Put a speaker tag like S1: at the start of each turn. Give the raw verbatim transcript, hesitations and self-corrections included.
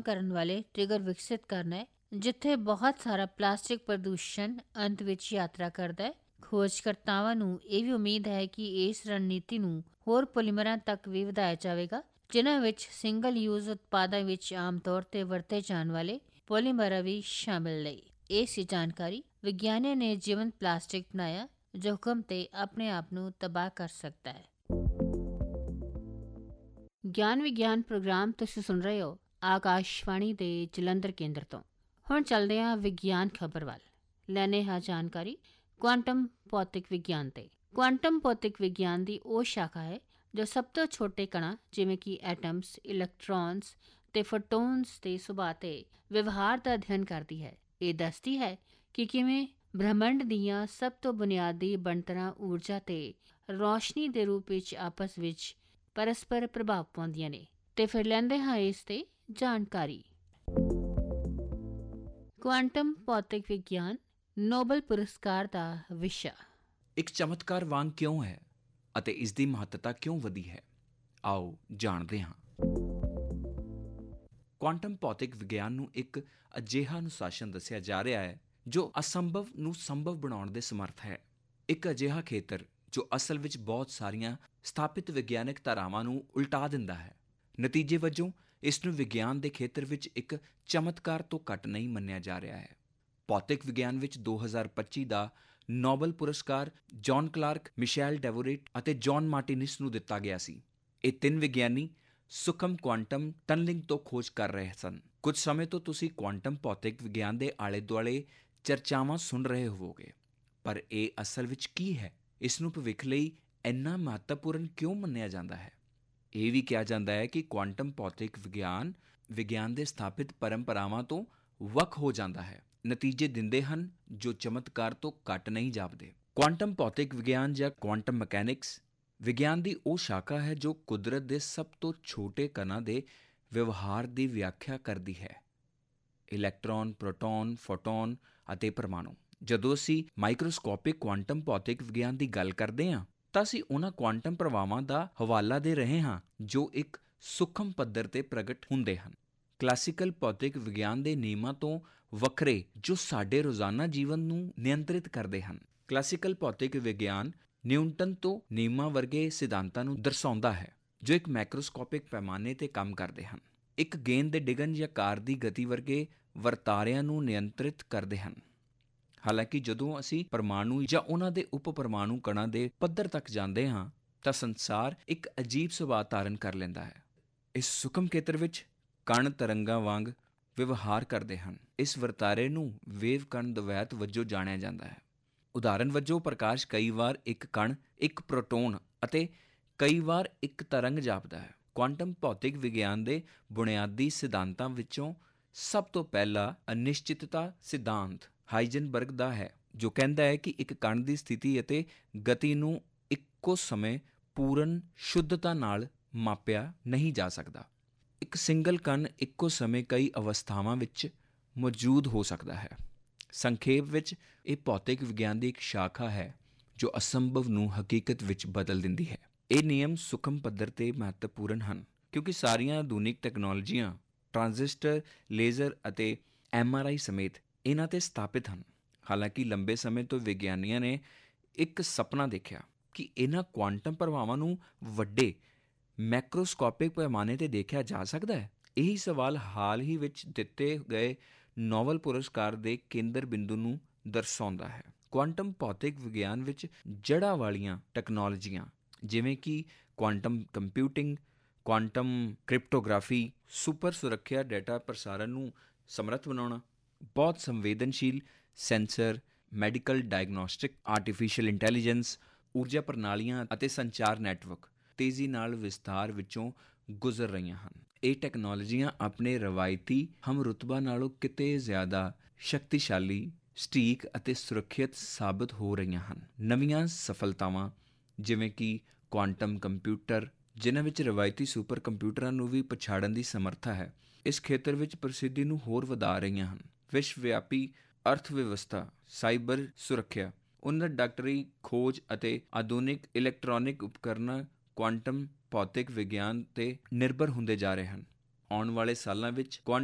S1: ਕਰਨ ਵਾਲੇ ਟ੍ਰਿਗਰ ਵਿਕਸਿਤ ਕਰਨਾ ਹੈ, ਜਿੱਥੇ ਬਹੁਤ ਸਾਰਾ ਪਲਾਸਟਿਕ ਪ੍ਰਦੂਸ਼ਣ ਅੰਤ ਵਿੱਚ ਯਾਤਰਾ ਕਰਦਾ ਹੈ। ਖੋਜਕਰਤਾਵਾਂ ਨੂੰ ਇਹ ਵੀ ਉਮੀਦ ਹੈ ਕਿ ਇਸ ਰਣਨੀਤੀ ਨੂੰ ਹੋਰ ਪੋਲੀਮਰਾਂ ਤੱਕ ਵੀ ਵਧਾਇਆ ਜਾਵੇਗਾ, ਜਿਨ੍ਹਾਂ ਵਿੱਚ ਸਿੰਗਲ ਯੂਜ਼ ਉਤਪਾਦਾਂ ਵਿੱਚ ਆਮ ਤੌਰ ਤੇ ਵਰਤੇ ਜਾਣ ਵਾਲੇ ਪੋਲੀਮਰ ਵੀ ਸ਼ਾਮਿਲ ਨੇ। ਇਹ ਸੀ ਜਾਣਕਾਰੀ। ਵਿਗਿਆਨੀਆਂ ਨੇ ਜੀਵੰਤ ਪਲਾਸਟਿਕ ਬਣਾਇਆ ਜੋ ਹੁਕਮ ਤੇ ਆਪਣੇ ਆਪ ਨੂੰ ਤਬਾਹ ਕਰ ਸਕਦਾ ਹੈ। ਗਿਆਨ ਵਿਗਿਆਨ ਪ੍ਰੋਗਰਾਮ ਤੁਸੀਂ ਸੁਣ ਰਹੇ ਹੋ ਆਕਾਸ਼ਵਾਣੀ ਦੇ ਜਲੰਧਰ ਕੇਂਦਰ ਤੋਂ। ਹੁਣ ਚੱਲਦੇ ਹਾਂ ਵਿਗਿਆਨ ਖਬਰ ਵੱਲ। ਲੈਣੇ ਹਾਂ ਜਾਣਕਾਰੀ ਕੁਆਂਟਮ ਭੌਤਿਕ ਵਿਗਿਆਨ ਤੇ। ਕੁਆਂਟਮ ਭੌਤਿਕ ਵਿਗਿਆਨ ਦੀ ਉਹ ਸ਼ਾਖਾ ਹੈ ਜੋ ਸਭ ਤੋਂ ਛੋਟੇ ਕਣਾਂ ਜਿਵੇਂ ਕਿ ਐਟਮਸ, ਇਲੈਕਟ੍ਰੌਨਸ ਤੇ ਫੋਟੋਨਸ ਦੇ ਸੁਭਾਅ ਤੇ ਵਿਵਹਾਰ ਦਾ ਅਧਿਐਨ ਕਰਦੀ ਹੈ। ਇਹ ਦੱਸਦੀ ਹੈ ਕਿ ਕਿਵੇਂ ਬ੍ਰਹਿਮੰਡ ਦੀਆਂ ਸਭ ਤੋਂ ਬੁਨਿਆਦੀ ਬਣਤਰਾਂ ਊਰਜਾ ਤੇ ਰੌਸ਼ਨੀ ਦੇ ਰੂਪ ਵਿੱਚ ਆਪਸ ਵਿੱਚ ਪਰਸਪਰ ਪ੍ਰਭਾਵ ਪਾਉਂਦੀਆਂ ਨੇ। ਤੇ ਫਿਰ ਲੈਂਦੇ ਹਾਂ ਇਸ ਤੇ ਜਾਣਕਾਰੀ। ਕੁਆਂਟਮ ਭੌਤਿਕ ਵਿਗਿਆਨ ਨੋਬਲ ਪੁਰਸਕਾਰ ਦਾ ਵਿਸ਼ਾ।
S2: ਇੱਕ ਚਮਤਕਾਰ ਵਾਂਗ ਕਿਉਂ ਹੈ ਅਤੇ ਇਸ ਦੀ ਮਹੱਤਤਾ ਕਿਉਂ ਵਧੀ ਹੈ, ਆਓ ਜਾਣਦੇ ਹਾਂ। ਕੁਆਂਟਮ ਭੌਤਿਕ ਵਿਗਿਆਨ ਨੂੰ ਇੱਕ ਅਜਿਹਾ ਅਨੁਸ਼ਾਸਨ ਦੱਸਿਆ ਜਾ ਰਿਹਾ ਹੈ ਜੋ ਅਸੰਭਵ ਨੂੰ ਸੰਭਵ ਬਣਾਉਣ ਦੇ ਸਮਰੱਥ ਹੈ। ਇੱਕ ਅਜਿਹਾ ਖੇਤਰ ਜੋ ਅਸਲ ਵਿੱਚ ਬਹੁਤ ਸਾਰੀਆਂ ਸਥਾਪਿਤ ਵਿਗਿਆਨਕ ਧਾਰਾਵਾਂ ਨੂੰ ਉਲਟਾ ਦਿੰਦਾ ਹੈ। ਨਤੀਜੇ ਵਜੋਂ ਇਸ ਨੂੰ ਵਿਗਿਆਨ ਦੇ ਖੇਤਰ ਵਿੱਚ ਇੱਕ ਚਮਤਕਾਰ ਤੋਂ ਘੱਟ ਨਹੀਂ ਮੰਨਿਆ ਜਾ ਰਿਹਾ ਹੈ। ਭੌਤਿਕ ਵਿਗਿਆਨ ਵਿੱਚ ਦੋ ਹਜ਼ਾਰ ਪੱਚੀ ਦਾ ਨੋਬਲ ਪੁਰਸਕਾਰ ਜੌਨ ਕਲਾਰਕ, ਮਿਸ਼ੈਲ ਡੈਵੋਰੇਟ ਅਤੇ ਜੌਨ ਮਾਰਟਿਨਿਸ ਨੂੰ ਦਿੱਤਾ ਗਿਆ ਸੀ। ਇਹ ਤਿੰਨ ਵਿਗਿਆਨੀ ਸੂਖਮ ਕੁਆਂਟਮ ਟਨਲਿੰਗ ਤੋਂ ਖੋਜ ਕਰ ਰਹੇ ਸਨ। ਕੁਝ ਸਮੇਂ ਤੋਂ ਤੁਸੀਂ ਕੁਆਂਟਮ ਭੌਤਿਕ ਵਿਗਿਆਨ ਦੇ ਆਲੇ ਦੁਆਲੇ ਚਰਚਾਵਾਂ ਸੁਣ ਰਹੇ ਹੋਵੋਗੇ, ਪਰ ਇਹ ਅਸਲ ਵਿੱਚ ਕੀ ਹੈ? ਇਸ ਨੂੰ ਭਵਿੱਖ ਲਈ ਇੰਨਾ ਮਹੱਤਵਪੂਰਨ ਕਿਉਂ ਮੰਨਿਆ ਜਾਂਦਾ ਹੈ? ਇਹ ਵੀ ਕਿਹਾ ਜਾਂਦਾ ਹੈ ਕਿ ਕੁਆਂਟਮ ਭੌਤਿਕ ਵਿਗਿਆਨ ਵਿਗਿਆਨ ਦੇ ਸਥਾਪਿਤ ਪਰੰਪਰਾਵਾਂ ਤੋਂ ਵੱਖ ਹੋ ਜਾਂਦਾ ਹੈ, ਨਤੀਜੇ ਦਿੰਦੇ ਹਨ ਜੋ ਚਮਤਕਾਰ ਤੋਂ ਘੱਟ ਨਹੀਂ ਜਾਪਦੇ। ਕੁਆਂਟਮ ਭੌਤਿਕ ਵਿਗਿਆਨ ਜਾਂ ਕੁਆਂਟਮ ਮਕੈਨਿਕਸ ਵਿਗਿਆਨ ਦੀ ਉਹ ਸ਼ਾਖਾ ਹੈ ਜੋ ਕੁਦਰਤ ਦੇ ਸਭ ਤੋਂ ਛੋਟੇ ਕਣਾਂ ਦੇ ਵਿਵਹਾਰ ਦੀ ਵਿਆਖਿਆ ਕਰਦੀ ਹੈ। ਇਲੈਕਟ੍ਰੌਨ, ਪ੍ਰੋਟੌਨ, ਫੋਟੌਨ ਅਤੇ ਪਰਮਾਣੂ। ਜਦੋਂ ਅਸੀਂ ਮਾਈਕਰੋਸਕੋਪਿਕ ਕੁਆਂਟਮ ਭੌਤਿਕ ਵਿਗਿਆਨ ਦੀ ਗੱਲ ਕਰਦੇ ਹਾਂ ਤਾਂ ਅਸੀਂ ਉਹਨਾਂ ਕੁਆਂਟਮ ਪ੍ਰਭਾਵਾਂ ਦਾ ਹਵਾਲਾ ਦੇ ਰਹੇ ਹਾਂ ਜੋ ਇੱਕ ਸੂਖਮ ਪੱਧਰ ਤੇ ਪ੍ਰਗਟ ਹੁੰਦੇ ਹਨ, ਕਲਾਸੀਕਲ ਭੌਤਿਕ ਵਿਗਿਆਨ ਦੇ ਨਿਯਮਾਂ ਤੋਂ ਵੱਖਰੇ ਜੋ ਸਾਡੇ ਰੋਜ਼ਾਨਾ ਜੀਵਨ ਨੂੰ ਨਿਯੰਤਰਿਤ ਕਰਦੇ ਹਨ। ਕਲਾਸੀਕਲ ਭੌਤਿਕ ਵਿਗਿਆਨ ਨਿਊਟਨ ਤੋਂ ਨਿਯਮਾਂ ਵਰਗੇ ਸਿਧਾਂਤਾਂ ਨੂੰ ਦਰਸਾਉਂਦਾ ਹੈ ਜੋ ਇੱਕ ਮੈਕਰੋਸਕੋਪਿਕ ਪੈਮਾਨੇ ਤੇ ਕੰਮ ਕਰਦੇ ਹਨ। ਇੱਕ ਗੇਂਦ ਦੇ ਡਿੱਗਣ ਜਾਂ ਕਾਰ ਦੀ ਗਤੀ ਵਰਗੇ ਵਰਤਾਰਿਆਂ ਨੂੰ ਨਿਯੰਤਰਿਤ ਕਰਦੇ ਹਨ। ਹਾਲਾਂਕਿ ਜਦੋਂ ਅਸੀਂ ਪਰਮਾਣੂ ਜਾਂ ਉਹਨਾਂ ਦੇ ਉਪ ਪਰਮਾਣੂ ਕਣਾਂ ਦੇ ਪੱਧਰ ਤੱਕ ਜਾਂਦੇ ਹਾਂ ਤਾਂ ਸੰਸਾਰ ਇੱਕ ਅਜੀਬ ਸੁਭਾਅ ਧਾਰਨ ਕਰ ਲੈਂਦਾ ਹੈ। ਇਸ ਸੂਖਮ ਖੇਤਰ ਵਿੱਚ ਕਣ ਤਰੰਗਾਂ ਵਾਂਗ ਵਿਵਹਾਰ ਕਰਦੇ ਹਨ। ਇਸ ਵਰਤਾਰੇ ਨੂੰ ਵੇਵ ਕਣ ਦਵੈਤ ਵਜੋਂ ਜਾਣਿਆ ਜਾਂਦਾ ਹੈ। ਉਦਾਹਰਨ ਵਜੋਂ ਪ੍ਰਕਾਸ਼ ਕਈ ਵਾਰ ਇੱਕ ਕਣ, ਇੱਕ ਪ੍ਰੋਟੋਨ ਅਤੇ ਕਈ ਵਾਰ ਇੱਕ ਤਰੰਗ ਜਾਪਦਾ ਹੈ। ਕੁਆਂਟਮ ਭੌਤਿਕ ਵਿਗਿਆਨ ਦੇ ਬੁਨਿਆਦੀ ਸਿਧਾਂਤਾਂ ਵਿੱਚੋਂ ਸਭ ਤੋਂ ਪਹਿਲਾ ਅਨਿਸ਼ਚਿਤਤਾ ਸਿਧਾਂਤ ਹਾਈਜ਼ਨਬਰਗ ਦਾ ਹੈ, ਜੋ ਕਹਿੰਦਾ ਹੈ ਕਿ ਇੱਕ ਕਣ ਦੀ ਸਥਿਤੀ ਅਤੇ ਗਤੀ ਨੂੰ ਇੱਕੋ ਸਮੇਂ ਪੂਰਨ ਸ਼ੁੱਧਤਾ ਨਾਲ ਮਾਪਿਆ ਨਹੀਂ ਜਾ ਸਕਦਾ। ਇੱਕ ਸਿੰਗਲ ਕਣ ਇੱਕੋ ਸਮੇਂ ਕਈ ਅਵਸਥਾਵਾਂ ਵਿੱਚ ਮੌਜੂਦ ਹੋ ਸਕਦਾ ਹੈ। ਸੰਖੇਪ ਵਿੱਚ, ਇਹ ਭੌਤਿਕ ਵਿਗਿਆਨ ਦੀ ਇੱਕ ਸ਼ਾਖਾ ਹੈ ਜੋ ਅਸੰਭਵ ਨੂੰ ਹਕੀਕਤ ਵਿੱਚ ਬਦਲ ਦਿੰਦੀ ਹੈ। ਇਹ ਨਿਯਮ ਸੂਖਮ ਪੱਧਰ ਤੇ ਮਹੱਤਵਪੂਰਨ ਹਨ ਕਿਉਂਕਿ ਸਾਰੀਆਂ ਆਧੁਨਿਕ ਟੈਕਨੋਲੋਜੀਆਂ, ਟਰਾਂਜ਼ਿਸਟਰ, ਲੇਜ਼ਰ ਅਤੇ ਐਮ ਆਰ ਆਈ ਸਮੇਤ ਇਹਨਾਂ ਤੇ ਸਥਾਪਿਤ ਹਨ। ਹਾਲਾਂਕਿ ਲੰਬੇ ਸਮੇਂ ਤੋਂ ਵਿਗਿਆਨੀਆਂ ਨੇ ਇੱਕ ਸੁਪਨਾ ਦੇਖਿਆ ਕਿ ਇਹਨਾਂ ਕੁਆਂਟਮ ਪ੍ਰਭਾਵਾਂ ਨੂੰ ਵੱਡੇ ਮੈਕਰੋਸਕੋਪਿਕ ਪੈਮਾਨੇ ਤੇ ਦੇਖਿਆ ਜਾ ਸਕਦਾ ਹੈ। ਇਹੀ ਸਵਾਲ ਹਾਲ ਹੀ ਵਿੱਚ ਦਿੱਤੇ ਗਏ ਨੋਬਲ ਪੁਰਸਕਾਰ ਦੇ ਕੇਂਦਰ ਬਿੰਦੂ ਨੂੰ ਦਰਸਾਉਂਦਾ ਹੈ। ਕੁਆਂਟਮ ਭੌਤਿਕ ਵਿਗਿਆਨ ਵਿੱਚ ਜੜ੍ਹਾਂ ਵਾਲੀਆਂ ਟੈਕਨੋਲੋਜੀਆਂ ਜਿਵੇਂ ਕਿ ਕੁਆਂਟਮ ਕੰਪਿਊਟਿੰਗ, ਕੁਆਂਟਮ ਕ੍ਰਿਪਟੋਗ੍ਰਾਫੀ, ਸੁਪਰ ਸੁਰੱਖਿਆ ਡੇਟਾ ਪ੍ਰਸਾਰਣ ਨੂੰ ਸਮਰੱਥ ਬਣਾਉਣਾ, ਬਹੁਤ ਸੰਵੇਦਨਸ਼ੀਲ sensor, medical diagnostic, artificial intelligence, ਊਰਜਾ ਪ੍ਰਣਾਲੀਆਂ ਅਤੇ ਸੰਚਾਰ ਨੈੱਟਵਰਕ ਤੇਜ਼ੀ ਨਾਲ ਵਿਸਥਾਰ ਵਿੱਚੋਂ ਗੁਜ਼ਰ ਰਹੀਆਂ ਹਨ। ਇਹ ਟੈਕਨੋਲੋਜੀਆਂ ਆਪਣੇ ਰਵਾਇਤੀ ਹਮਰੁਤਬਾ ਨਾਲੋਂ ਕਿਤੇ ਜ਼ਿਆਦਾ ਸ਼ਕਤੀਸ਼ਾਲੀ, ਸਟੀਕ ਅਤੇ ਸੁਰੱਖਿਅਤ ਸਾਬਤ ਹੋ ਰਹੀਆਂ ਹਨ। ਨਵੀਆਂ ਸਫਲਤਾਵਾਂ ਜਿਵੇਂ ਕਿ ਕੁਆਂਟਮ ਕੰਪਿਊਟਰ, ਜਿਨ੍ਹਾਂ ਵਿੱਚ ਰਵਾਇਤੀ ਸੁਪਰ ਕੰਪਿਊਟਰਾਂ ਨੂੰ ਵੀ ਪਛਾੜਨ ਦੀ ਸਮਰੱਥਾ ਹੈ, ਇਸ ਖੇਤਰ ਵਿੱਚ ਪ੍ਰਸਿੱਧੀ ਨੂੰ ਹੋਰ ਵਧਾ ਰਹੀਆਂ ਹਨ। ਵਿਸ਼ਵ ਵਿਆਪੀ ਅਰਥ ਵਿਵਸਥਾ, ਸਾਈਬਰ ਸੁਰੱਖਿਆ, ਉਨਤ ਡਾਕਟਰੀ ਖੋਜ ਅਤੇ ਆਧੁਨਿਕ ਇਲੈਕਟ੍ਰੋਨਿਕ ਉਪਕਰਨਾਂ ਕੁਆਂਟਮ ਭੌਤਿਕ ਵਿਗਿਆਨ ਤੇ ਨਿਰਭਰ ਹੁੰਦੇ ਜਾ ਰਹੇ ਹਨ। ਆਉਣ ਵਾਲੇ ਸਾਲਾਂ ਵਿੱਚ ਕੁਆਂਟਮ